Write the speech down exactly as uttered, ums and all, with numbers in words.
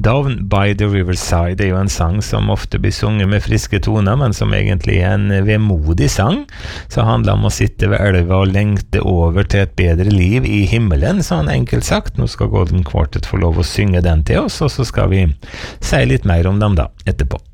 Down by the Riverside er jo en sang som ofte blir sunget med friske toner, men som egentlig er en vemodig sang, så handler om å sitte ved elva og lengte over til et bedre liv i himmelen, sånn enkelt sagt. Nå skal Golden Quartet få lov å synge den til oss, og så skal vi si litt mer om dem da, etterpå.